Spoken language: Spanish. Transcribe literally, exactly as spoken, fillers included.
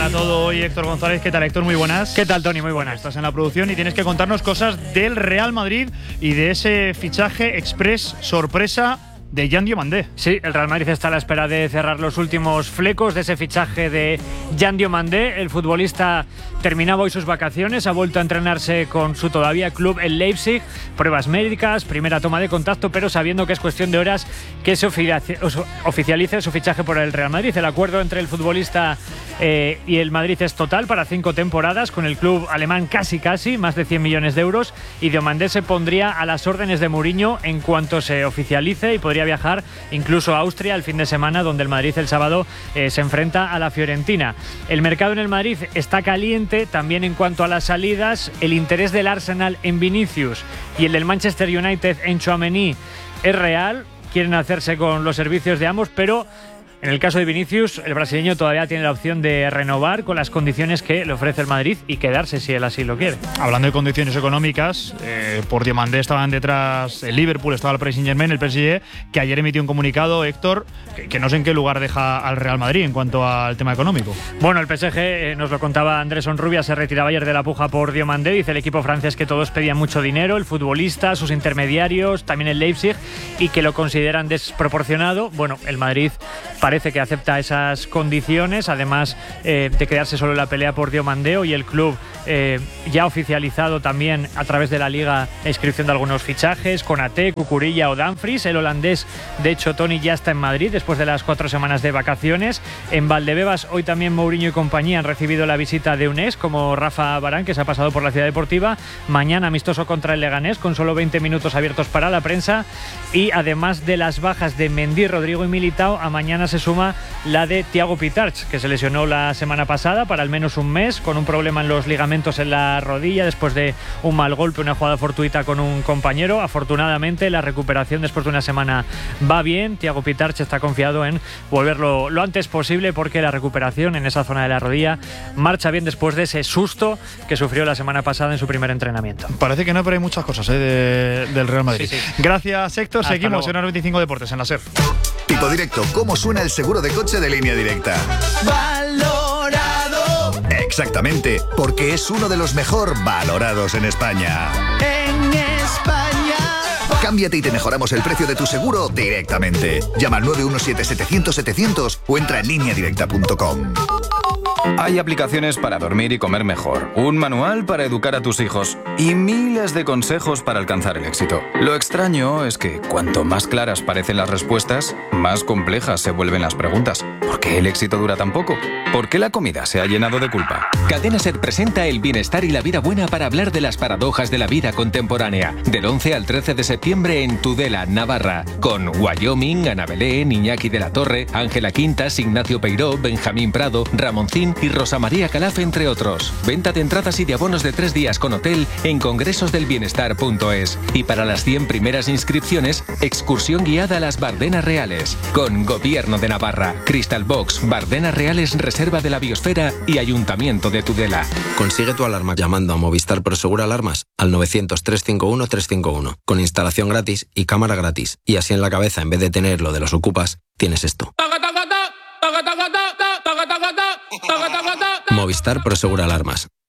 para todo hoy Héctor González. ¿Qué tal, Héctor? Muy buenas. ¿Qué tal, Tony? Muy buenas. Estás en la producción y tienes que contarnos cosas del Real Madrid y de ese fichaje express sorpresa de Jan Diomandé. Sí, el Real Madrid está a la espera de cerrar los últimos flecos de ese fichaje de Jan Diomandé. El futbolista terminaba hoy sus vacaciones, ha vuelto a entrenarse con su todavía club en Leipzig, pruebas médicas, primera toma de contacto, pero sabiendo que es cuestión de horas que se oficialice su fichaje por el Real Madrid. El acuerdo entre el futbolista eh, y el Madrid es total para cinco temporadas, con el club alemán casi casi, más de cien millones de euros, y Diomandé se pondría a las órdenes de Mourinho en cuanto se oficialice y podría viajar incluso a Austria el fin de semana, donde el Madrid el sábado eh, se enfrenta a la Fiorentina. El mercado en el Madrid está caliente también en cuanto a las salidas. El interés del Arsenal en Vinicius y el del Manchester United en Tchouaméni es real. Quieren hacerse con los servicios de ambos, pero en el caso de Vinicius, el brasileño todavía tiene la opción de renovar con las condiciones que le ofrece el Madrid y quedarse si él así lo quiere. Hablando de condiciones económicas, eh, por Diomandé estaban detrás el Liverpool, estaba el Paris Saint-Germain, el P S G, que ayer emitió un comunicado, Héctor, que, que no sé en qué lugar deja al Real Madrid en cuanto al tema económico. Bueno, el P S G, eh, nos lo contaba Andrés Onrubia, se retiraba ayer de la puja por Diomandé. Dice el equipo francés que todos pedían mucho dinero, el futbolista, sus intermediarios, también el Leipzig, y que lo consideran desproporcionado. Bueno, el Madrid parece que acepta esas condiciones, además eh, de quedarse solo en la pelea por Diomandé, y el club eh, ya ha oficializado también a través de la Liga la inscripción de algunos fichajes, Konaté, Cucurella o Dumfries. El holandés, de hecho, Tony, ya está en Madrid después de las cuatro semanas de vacaciones. En Valdebebas hoy también Mourinho y compañía han recibido la visita de Unés, como Rafa Varane, que se ha pasado por la Ciudad Deportiva. Mañana amistoso contra el Leganés, con solo veinte minutos abiertos para la prensa. Y además de las bajas de Mendy, Rodrigo y Militao, a mañana se suma la de Thiago Pitarch, que se lesionó la semana pasada para al menos un mes, con un problema en los ligamentos en la rodilla después de un mal golpe, una jugada fortuita con un compañero. Afortunadamente la recuperación después de una semana va bien. Thiago Pitarch está confiado en volverlo lo antes posible, porque la recuperación en esa zona de la rodilla marcha bien después de ese susto que sufrió la semana pasada en su primer entrenamiento. Parece que no, pero hay muchas cosas ¿eh? de, del Real Madrid. Sí, sí. Gracias, Héctor. Hasta Seguimos luego. en Hora veinticinco Deportes en la SER. Tipo directo, ¿cómo suena el seguro de coche de Línea Directa? Valorado. Exactamente, porque es uno de los mejor valorados en España. En España. Cámbiate y te mejoramos el precio de tu seguro directamente. Llama al nueve uno siete, setecientos, setecientos o entra en línea directa punto com. Hay aplicaciones para dormir y comer mejor, un manual para educar a tus hijos y miles de consejos para alcanzar el éxito. Lo extraño es que cuanto más claras parecen las respuestas, más complejas se vuelven las preguntas. ¿Por qué el éxito dura tan poco? ¿Por qué la comida se ha llenado de culpa? Cadena SER presenta El bienestar y la vida buena para hablar de las paradojas de la vida contemporánea. Del once al trece de septiembre en Tudela, Navarra. Con Wyoming, Ana Belén, Iñaki de la Torre, Ángela Quintas, Ignacio Peiró, Benjamín Prado, Ramoncín y Rosa María Calaf, entre otros. Venta de entradas y de abonos de tres días con hotel en congresosdelbienestar punto es. Y para las cien primeras inscripciones, excursión guiada a las Bardenas Reales. Con Gobierno de Navarra, Crystal Box, Bardenas Reales, Reserva de la Biosfera y Ayuntamiento de Tudela. Consigue tu alarma llamando a Movistar Prosegur Alarmas al novecientos, trescientos cincuenta y uno, trescientos cincuenta y uno, con instalación gratis y cámara gratis. Y así en la cabeza, en vez de tener lo de los ocupas, tienes esto. Movistar Prosegur Alarmas.